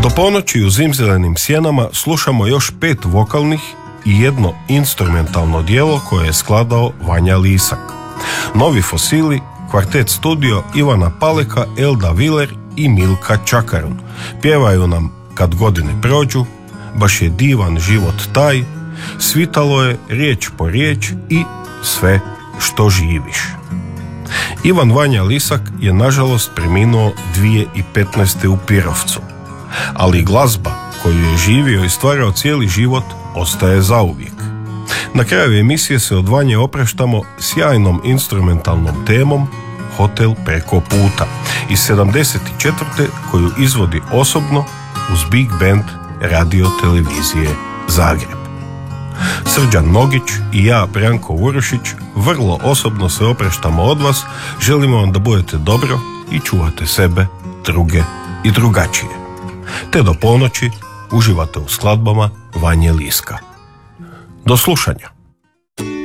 Do ponoći u Zimzelenim sjenama slušamo još 5 vokalnih i jedno instrumentalno djelo koje je skladao Vanja Lisak. Novi fosili, kvartet studio Ivana Paleka, Elda Viler i Milka Čakarun. Pjevaju nam Kad godine prođu, Baš je divan život taj, Svitalo je riječ po riječ i Sve što živiš. Ivan Vanja Lisak je nažalost preminuo 2015. u Pirovcu, ali glazba koju je živio i stvarao cijeli život ostaje zauvijek. Na kraju emisije se od Vanje opraštamo sjajnom instrumentalnom temom Hotel preko puta iz 74. koju izvodi osobno uz Big Band Radio televizije Zagreb. Srđan Nogić i ja, Branko Urošić, vrlo osobno se opraštamo od vas, želimo vam da budete dobro i čuvate sebe, druge i drugačije. Te do ponoći uživate u skladbama Vanje Liska. Do slušanja.